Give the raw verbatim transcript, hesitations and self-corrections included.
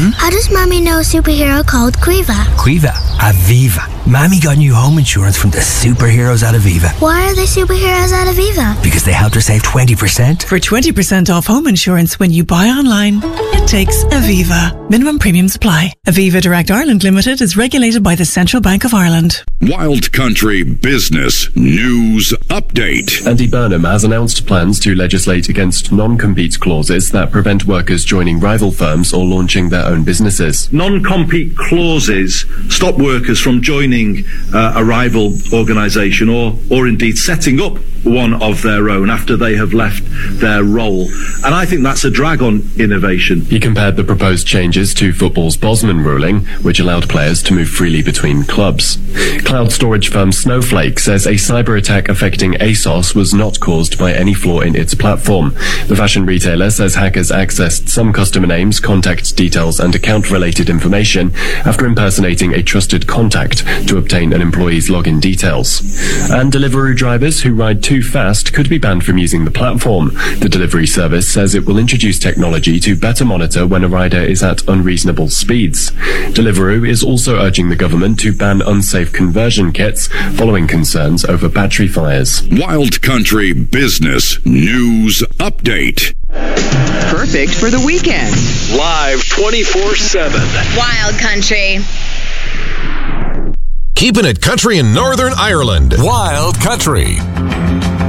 Mm-hmm. How does Mommy know a superhero called Quiva? Quiva? Aviva. Mommy got new home insurance from the superheroes at Aviva. Why are they superheroes at Aviva? Because they helped her save twenty percent. For twenty percent off home insurance when you buy online, it takes Aviva. Minimum premiums apply. Aviva Direct Ireland Limited is regulated by the Central Bank of Ireland. Wild Country Business News Update. Andy Burnham has announced plans to legislate against non-compete clauses that prevent workers joining rival firms or launching their own businesses. Non-compete clauses stop workers from joining uh, a rival organisation or, or indeed setting up one of their own after they have left their role. And I think that's a drag on innovation. He compared the proposed changes to football's Bosman ruling, which allowed players to move freely between clubs. Cloud storage firm Snowflake says a cyber attack affecting ASOS was not caused by any flaw in its platform. The fashion retailer says hackers accessed some customer names, contact details and account-related information after impersonating a trusted contact to obtain an employee's login details. And Deliveroo drivers who ride too fast could be banned from using the platform. The delivery service says it will introduce technology to better monitor when a rider is at unreasonable speeds. Deliveroo is also urging the government to ban unsafe conversion kits following concerns over battery fires. Wild Country Business News Update. Perfect for the weekend. Live twenty-four seven. Wild Country. Keeping it country in Northern Ireland. Wild Country.